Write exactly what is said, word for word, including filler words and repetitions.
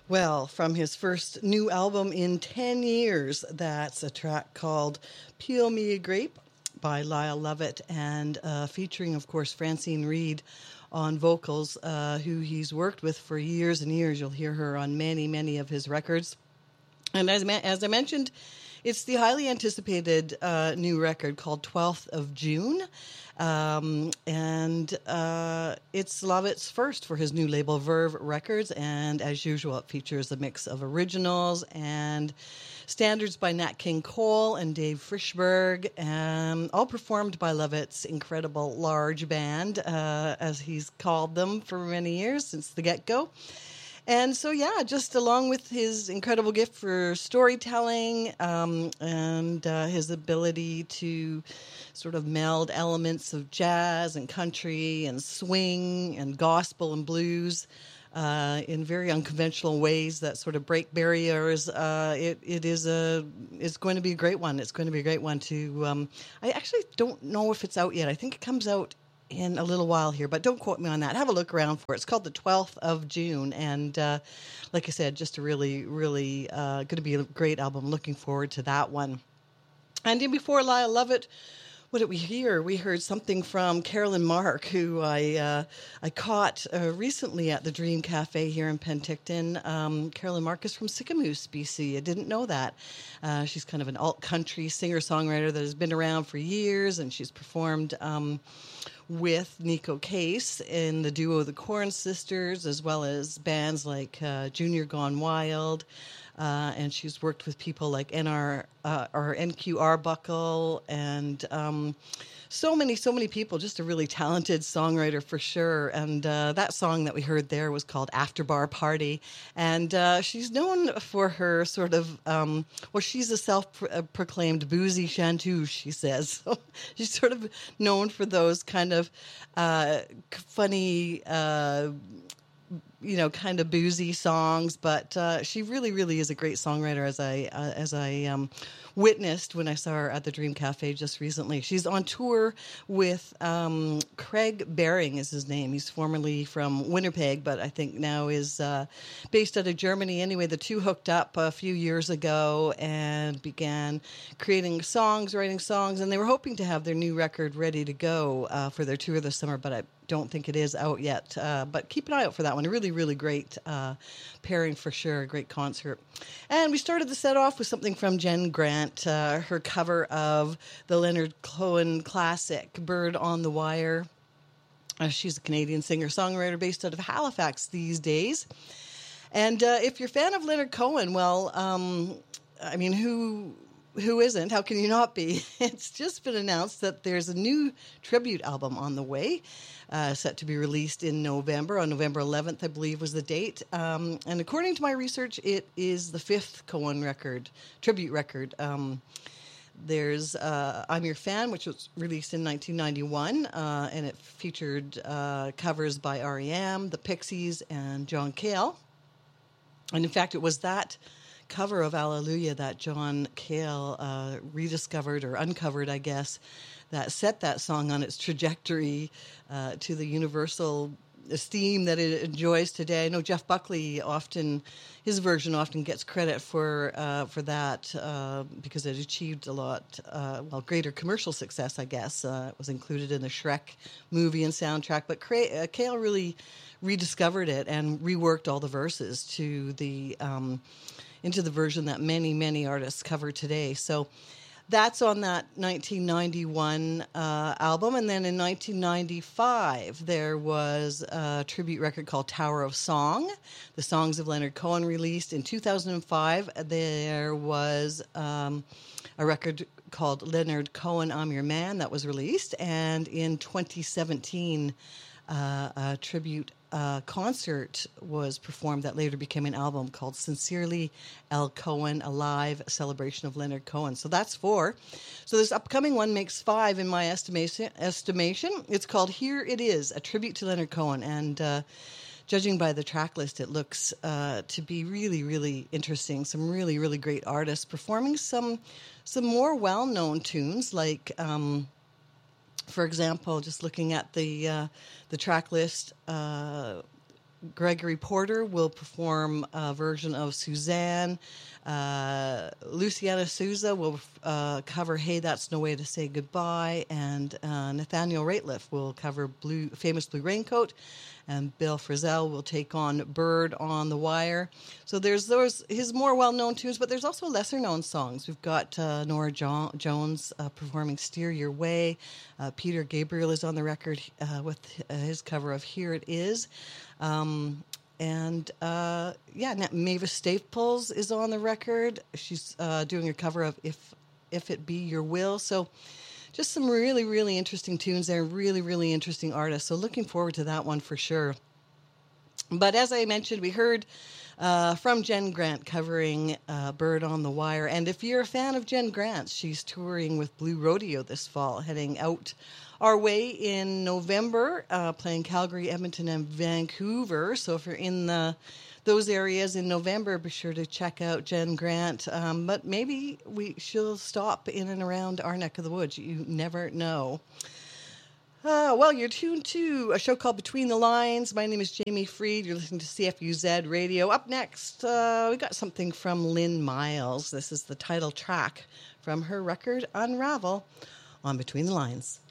Well, from his first new album in ten years, that's a track called Peel Me a Grape by Lyle Lovett, and uh, featuring, of course, Francine Reid on vocals, uh, who he's worked with for years and years. You'll hear her on many, many of his records. And as, as I mentioned, it's the highly anticipated uh, new record called twelfth of June. Um, and uh, it's Lovett's first for his new label, Verve Records. And as usual, it features a mix of originals and standards by Nat King Cole and Dave Frischberg, um, all performed by Lovett's incredible large band, uh, as he's called them for many years, since the get-go. And so, yeah, just along with his incredible gift for storytelling um, and uh, his ability to sort of meld elements of jazz and country and swing and gospel and blues uh, in very unconventional ways that sort of break barriers, uh, it, it is a it's going to be a great one. It's going to be a great one to. Um, I actually don't know if it's out yet. I think it comes out in a little while here, but don't quote me on that. Have a look around for it. It's called the twelfth of June, and uh, like I said, just a really, really uh, going to be a great album. Looking forward to that one. And in before Lyle Lovett, what did we hear? We heard something from Carolyn Mark, who I uh, I caught uh, recently at the Dream Cafe here in Penticton. Um, Carolyn Mark is from Sicamous, B C. I didn't know that. Uh, she's kind of an alt-country singer-songwriter that has been around for years, and she's performed Um, with Nico Case in the duo The Corn Sisters, as well as bands like uh, Junior Gone Wild. Uh, and she's worked with people like N R uh, or N Q Arbuckle and um, so many, so many people. Just a really talented songwriter for sure. And uh, that song that we heard there was called After Bar Party. And uh, she's known for her sort of, um, well, she's a self-proclaimed boozy chanteuse, she says. So she's sort of known for those kind of uh, funny, uh, you know, kind of boozy songs, but uh, she really, really is a great songwriter, as I uh, as I um, witnessed when I saw her at the Dream Cafe just recently. She's on tour with um, Craig Baring is his name. He's formerly from Winnipeg, but I think now is uh, based out of Germany. Anyway, the two hooked up a few years ago and began creating songs, writing songs, and they were hoping to have their new record ready to go uh, for their tour this summer, but I don't think it is out yet, uh, but keep an eye out for that one. A really, really great uh, pairing for sure, a great concert. And we started the set off with something from Jen Grant, uh, her cover of the Leonard Cohen classic, Bird on the Wire. Uh, she's a Canadian singer-songwriter based out of Halifax these days. And uh, if you're a fan of Leonard Cohen, well, um, I mean, who... Who isn't? How can you not be? It's just been announced that there's a new tribute album on the way, uh, set to be released in November. On November eleventh, I believe, was the date. Um, and according to my research, it is the fifth Cohen record, tribute record. Um, there's uh, I'm Your Fan, which was released in nineteen ninety-one, uh, and it featured uh, covers by R E M, the Pixies, and John Cale. And in fact, it was that cover of Alleluia that John Cale uh, rediscovered or uncovered, I guess, that set that song on its trajectory uh, to the universal esteem that it enjoys today. I know Jeff Buckley often, his version often gets credit for uh, for that uh, because it achieved a lot, uh, well, greater commercial success, I guess. Uh, it was included in the Shrek movie and soundtrack, but Cra- uh, Cale really rediscovered it and reworked all the verses to the um, into the version that many, many artists cover today. So that's on that nineteen ninety-one uh, album. And then in nineteen ninety-five, there was a tribute record called Tower of Song, the songs of Leonard Cohen, released. In two thousand five, there was um, a record called Leonard Cohen, I'm Your Man, that was released. And in twenty seventeen, uh, a tribute Uh, concert was performed that later became an album called Sincerely L. Cohen, a live celebration of Leonard Cohen. So that's four. So this upcoming one makes five in my estimation. estimation. It's called Here It Is, a tribute to Leonard Cohen. And uh, judging by the track list, it looks uh, to be really, really interesting. Some really, really great artists performing some, some more well-known tunes like... Um, For example, just looking at the uh, the track list, uh, Gregory Porter will perform a version of Suzanne. Uh, Luciana Souza will uh, cover Hey, That's No Way to Say Goodbye. And uh, Nathaniel Rateliff will cover Blue, Famous Blue Raincoat. And Bill Frisell will take on Bird on the Wire. So there's those his more well-known tunes, but there's also lesser-known songs. We've got uh, Nora jo- Jones uh, performing Steer Your Way. Uh, Peter Gabriel is on the record uh, with uh, his cover of Here It Is. Um, and, uh, yeah, Mavis Staples is on the record. She's uh, doing a cover of If If It Be Your Will. So just some really, really interesting tunes there, really, really interesting artists. So looking forward to that one for sure. But as I mentioned, we heard uh, from Jen Grant covering uh, Bird on the Wire. And if you're a fan of Jen Grant, she's touring with Blue Rodeo this fall, heading out our way in November, uh, playing Calgary, Edmonton, and Vancouver. So if you're in the those areas in November, be sure to check out Jen Grant. Um, but maybe we she'll stop in and around our neck of the woods. You never know. Uh, well, you're tuned to a show called Between the Lines. My name is Jamie Freed. You're listening to C F U Z Radio. Up next, uh, we got something from Lynn Miles. This is the title track from her record Unravel on Between the Lines.